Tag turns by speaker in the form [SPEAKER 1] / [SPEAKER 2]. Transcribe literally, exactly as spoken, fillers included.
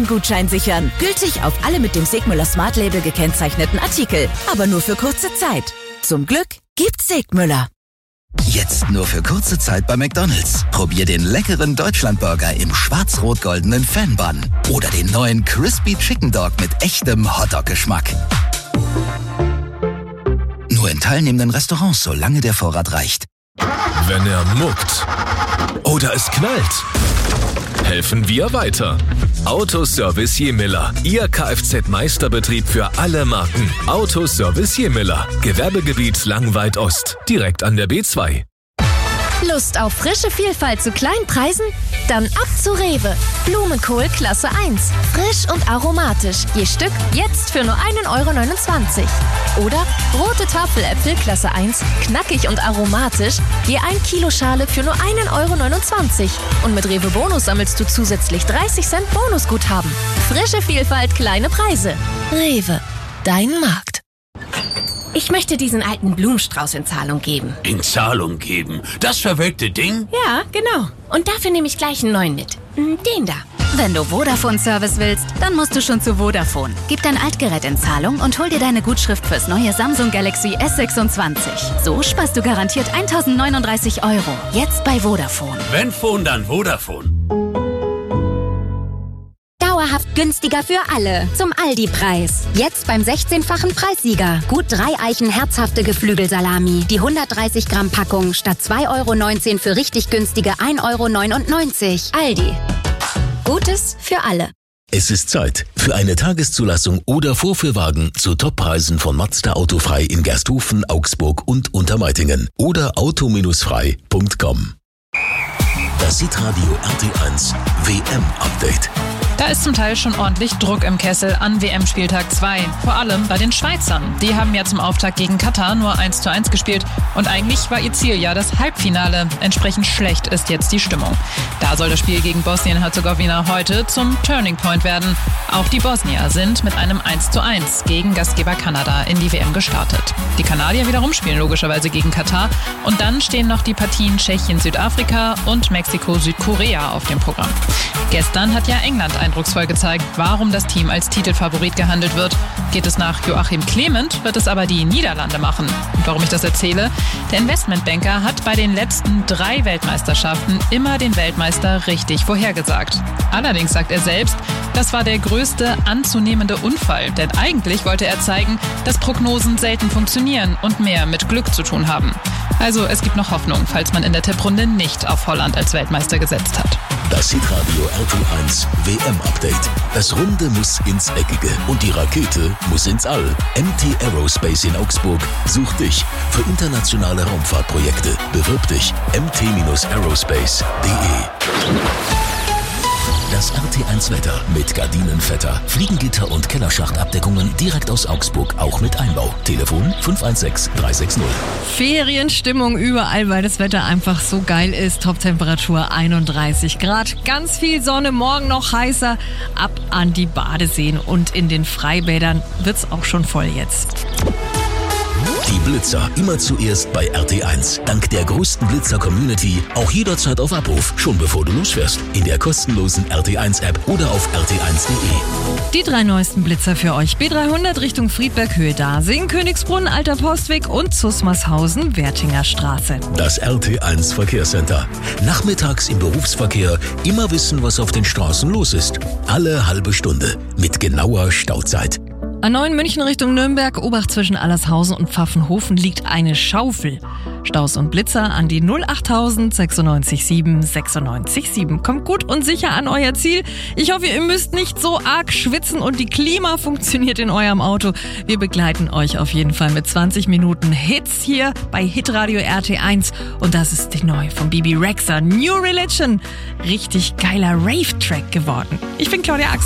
[SPEAKER 1] Premium-Gutschein sichern. Gültig auf alle mit dem Segmüller Smart Label gekennzeichneten Artikel. Aber nur für kurze Zeit. Zum Glück gibt's Segmüller.
[SPEAKER 2] Jetzt nur für kurze Zeit bei McDonald's. Probier den leckeren Deutschlandburger im schwarz-rot-goldenen Fan-Bun. Oder den neuen Crispy Chicken Dog mit echtem Hotdog-Geschmack. Nur in teilnehmenden Restaurants, solange der Vorrat reicht.
[SPEAKER 3] Wenn er muckt oder es knallt, helfen wir weiter. Autoservice Jemiller, Ihr Kfz-Meisterbetrieb für alle Marken. Autoservice Jemiller, Gewerbegebiet Langweid Ost, direkt an der B zwei.
[SPEAKER 4] Lust auf frische Vielfalt zu kleinen Preisen? Dann ab zu Rewe. Blumenkohl Klasse eins. Frisch und aromatisch. Je Stück jetzt für nur ein Euro neunundzwanzig. Oder rote Tafeläpfel Klasse eins. Knackig und aromatisch. Je ein Kilo Schale für nur ein Euro neunundzwanzig. Und mit Rewe Bonus sammelst du zusätzlich dreißig Cent Bonusguthaben. Frische Vielfalt, kleine Preise. Rewe. Dein Markt.
[SPEAKER 5] Ich möchte diesen alten Blumenstrauß in Zahlung geben.
[SPEAKER 6] In Zahlung geben? Das verwelkte Ding?
[SPEAKER 5] Ja, genau. Und dafür nehme ich gleich einen neuen mit. Den da.
[SPEAKER 7] Wenn du Vodafone-Service willst, dann musst du schon zu Vodafone. Gib dein Altgerät in Zahlung und hol dir deine Gutschrift fürs neue Samsung Galaxy S sechsundzwanzig. So sparst du garantiert eintausendneununddreißig Euro. Jetzt bei Vodafone.
[SPEAKER 6] Wenn Phone, dann Vodafone.
[SPEAKER 8] Dauerhaft günstiger für alle. Zum Aldi-Preis. Jetzt beim sechzehnfachen Preissieger. Gut drei Eichen herzhafte Geflügelsalami. Die hundertdreißig Gramm Packung statt zwei Euro neunzehn für richtig günstige ein Euro neunundneunzig. Aldi. Gutes für alle.
[SPEAKER 9] Es ist Zeit für eine Tageszulassung oder Vorführwagen zu Toppreisen von Mazda Autofrei in Gersthofen, Augsburg und Untermeitingen oder auto frei punkt com. Das Hitradio R T eins W M-Update.
[SPEAKER 10] Da ist zum Teil schon ordentlich Druck im Kessel an W M-Spieltag zwei. Vor allem bei den Schweizern. Die haben ja zum Auftakt gegen Katar nur eins zu eins gespielt. Und eigentlich war ihr Ziel ja das Halbfinale. Entsprechend schlecht ist jetzt die Stimmung. Da soll das Spiel gegen Bosnien-Herzegowina heute zum Turning Point werden. Auch die Bosnier sind mit einem eins zu eins gegen Gastgeber Kanada in die W M gestartet. Die Kanadier wiederum spielen logischerweise gegen Katar. Und dann stehen noch die Partien Tschechien-Südafrika und Mexiko-Südkorea auf dem Programm. Gestern hat ja England eindrucksvoll gezeigt, warum das Team als Titelfavorit gehandelt wird. Geht es nach Joachim Clement, wird es aber die Niederlande machen. Und warum ich das erzähle? Der Investmentbanker hat bei den letzten drei Weltmeisterschaften immer den Weltmeister richtig vorhergesagt. Allerdings sagt er selbst, das war der größte anzunehmende Unfall. Denn eigentlich wollte er zeigen, dass Prognosen selten funktionieren und mehr mit Glück zu tun haben. Also es gibt noch Hoffnung, falls man in der Tipprunde nicht auf Holland als Weltmeister gesetzt hat.
[SPEAKER 9] Das Hitradio R T eins W M-Update. Das Runde muss ins Eckige und die Rakete muss ins All. M T Aerospace in Augsburg sucht dich für internationale Raumfahrtprojekte. Bewirb dich m t aerospace punkt de. Das R T eins Wetter mit Gardinenvetter, Fliegengitter und Kellerschachtabdeckungen direkt aus Augsburg, auch mit Einbau. Telefon fünf eins sechs drei sechs null.
[SPEAKER 11] Ferienstimmung überall, weil das Wetter einfach so geil ist. Toptemperatur einunddreißig Grad, ganz viel Sonne, morgen noch heißer. Ab an die Badeseen und in den Freibädern wird's auch schon voll jetzt.
[SPEAKER 9] Die Blitzer immer zuerst bei R T eins. Dank der größten Blitzer-Community auch jederzeit auf Abruf, schon bevor du losfährst. In der kostenlosen R T eins App oder auf r t eins punkt de.
[SPEAKER 11] Die drei neuesten Blitzer für euch. B dreihundert Richtung Friedberg, Höhe Dasing, Königsbrunn, Alter Postweg und Zusmarshausen, Wertinger Straße.
[SPEAKER 9] Das R T eins Verkehrscenter. Nachmittags im Berufsverkehr immer wissen, was auf den Straßen los ist. Alle halbe Stunde mit genauer Stauzeit.
[SPEAKER 11] A neun München Richtung Nürnberg, Obacht zwischen Allershausen und Pfaffenhofen liegt eine Schaufel. Staus und Blitzer an die null achttausend sechsundneunzig sieben sechsundneunzig sieben. Kommt gut und sicher an euer Ziel. Ich hoffe, ihr müsst nicht so arg schwitzen und die Klima funktioniert in eurem Auto. Wir begleiten euch auf jeden Fall mit zwanzig Minuten Hits hier bei Hitradio R T eins. Und das ist die neue von Bibi Rexha, New Religion. Richtig geiler Rave-Track geworden. Ich bin Claudia Axel.